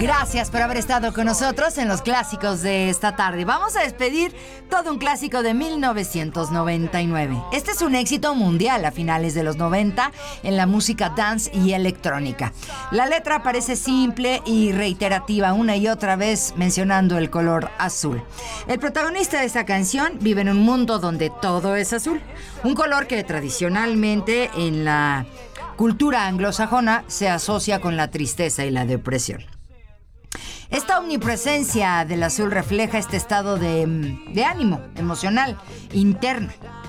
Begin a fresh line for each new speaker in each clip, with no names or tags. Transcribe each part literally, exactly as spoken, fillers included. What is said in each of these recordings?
Gracias por haber estado con nosotros en los clásicos de esta tarde. Vamos a despedir todo un clásico de mil novecientos noventa y nueve. Este es un éxito mundial a finales de los noventa en la música dance y electrónica. La letra parece simple y reiterativa una y otra vez mencionando el color azul. El protagonista de esta canción vive en un mundo donde todo es azul, un color que tradicionalmente en la cultura anglosajona se asocia con la tristeza y la depresión. Esta omnipresencia del azul refleja este estado de, de ánimo emocional interno.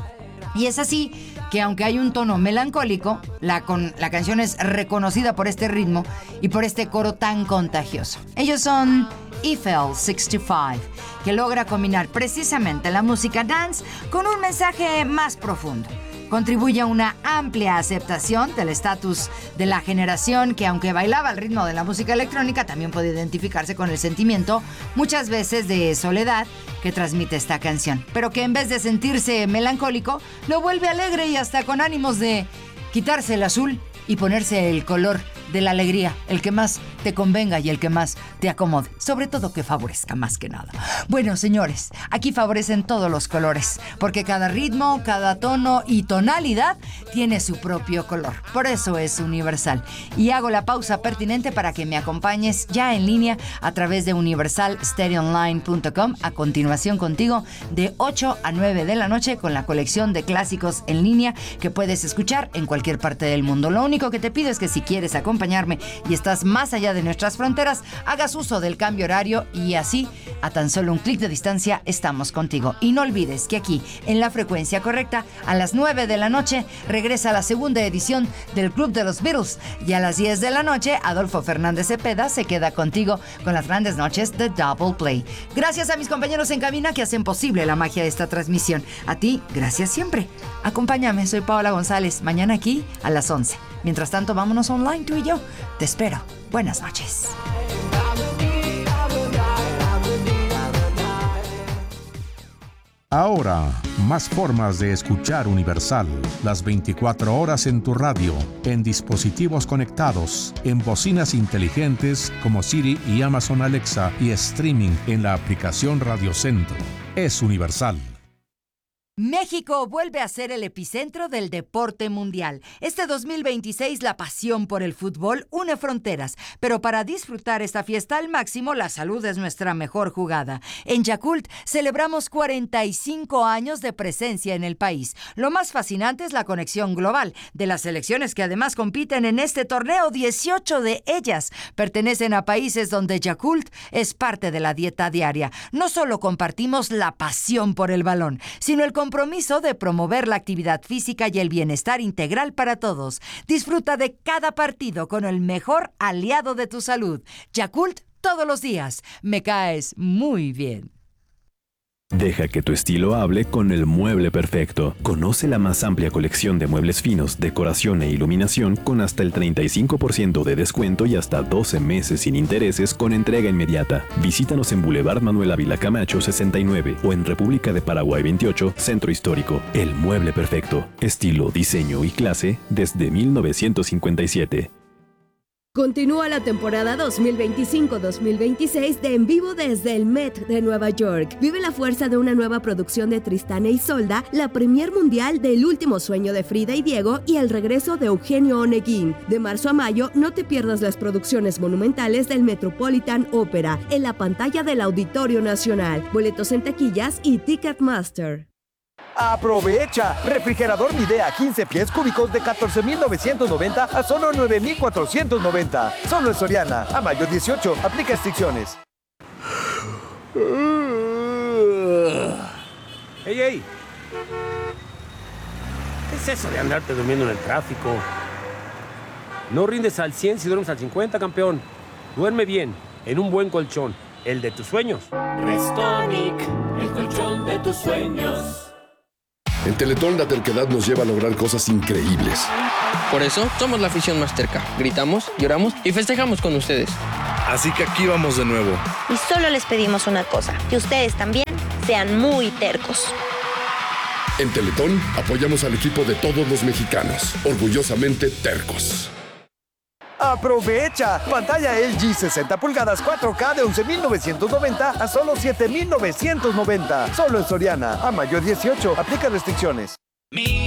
Y es así que aunque hay un tono melancólico, la, con, la canción es reconocida por este ritmo y por este coro tan contagioso. Ellos son Eiffel sesenta y cinco, que logra combinar precisamente la música dance con un mensaje más profundo. Contribuye a una amplia aceptación del estatus de la generación que, aunque bailaba al ritmo de la música electrónica, también puede identificarse con el sentimiento, muchas veces de soledad, que transmite esta canción. Pero que en vez de sentirse melancólico, lo vuelve alegre y hasta con ánimos de quitarse el azul y ponerse el color de la alegría, el que más te convenga y el que más te acomode, sobre todo que favorezca más que nada. Bueno, señores, aquí favorecen todos los colores, porque cada ritmo, cada tono y tonalidad tiene su propio color, por eso es universal. Y hago la pausa pertinente para que me acompañes ya en línea a través de universal stereo online punto com, a continuación contigo de ocho a nueve de la noche con la colección de clásicos en línea que puedes escuchar en cualquier parte del mundo. Lo único que te pido es que si quieres acompañarme y estás más allá de nuestras fronteras, hagas uso del cambio horario y así, a tan solo un clic de distancia, estamos contigo. Y no olvides que aquí, en la frecuencia correcta, a las nueve de la noche, regresa la segunda edición del Club de los Beatles y a las diez de la noche, Adolfo Fernández Cepeda se queda contigo con las grandes noches de Double Play. Gracias a mis compañeros en cabina que hacen posible la magia de esta transmisión. A ti, gracias siempre. Acompáñame, soy Paola González, mañana aquí a las once. Mientras tanto, vámonos online tú y yo. Te espero. Buenas noches.
Ahora, más formas de escuchar Universal. Las veinticuatro horas en tu radio, en dispositivos conectados, en bocinas inteligentes como Siri y Amazon Alexa y streaming en la aplicación Radio Centro. Es Universal.
México vuelve a ser el epicentro del deporte mundial. Este dos mil veintiséis la pasión por el fútbol une fronteras, pero para disfrutar esta fiesta al máximo, la salud es nuestra mejor jugada. En Yakult celebramos cuarenta y cinco años de presencia en el país. Lo más fascinante es la conexión global de las selecciones que además compiten en este torneo. dieciocho de ellas pertenecen a países donde Yakult es parte de la dieta diaria. No solo compartimos la pasión por el balón, sino el compromiso de promover la actividad física y el bienestar integral para todos. Disfruta de cada partido con el mejor aliado de tu salud. Yakult todos los días. Me caes muy bien.
Deja que tu estilo hable con el mueble perfecto. Conoce la más amplia colección de muebles finos, decoración e iluminación con hasta el treinta y cinco por ciento de descuento y hasta doce meses sin intereses con entrega inmediata. Visítanos en Boulevard Manuel Ávila Camacho sesenta y nueve o en República de Paraguay veintiocho, Centro Histórico. El mueble perfecto. Estilo, diseño y clase desde mil novecientos cincuenta y siete.
Continúa la temporada dos mil veinticinco dos mil veintiséis de En Vivo desde el Met de Nueva York. Vive la fuerza de una nueva producción de Tristán e Isolda, la premier mundial del Último Sueño de Frida y Diego y el regreso de Eugenio Oneguín. De marzo a mayo, no te pierdas las producciones monumentales del Metropolitan Opera en la pantalla del Auditorio Nacional. Boletos en taquillas y Ticketmaster.
¡Aprovecha! Refrigerador Midea quince pies cúbicos de catorce mil novecientos noventa a solo nueve mil cuatrocientos noventa. Solo en Soriana. A mayo dieciocho. Aplica restricciones.
¡Ey, ey! ¿Qué es eso de andarte durmiendo en el tráfico? No rindes al cien si duermes al cincuenta, campeón. Duerme bien, en un buen colchón. El de tus sueños.
Restonic, el colchón de tus sueños.
En Teletón la terquedad nos lleva a lograr cosas increíbles.
Por eso somos la afición más terca. Gritamos, lloramos y festejamos con ustedes.
Así que aquí vamos de nuevo.
Y solo les pedimos una cosa, que ustedes también sean muy tercos.
En Teletón apoyamos al equipo de todos los mexicanos. Orgullosamente tercos.
¡Aprovecha! Pantalla L G sesenta pulgadas cuatro K de once mil novecientos noventa a solo siete mil novecientos noventa. Solo en Soriana. A mayo dieciocho. Aplica restricciones.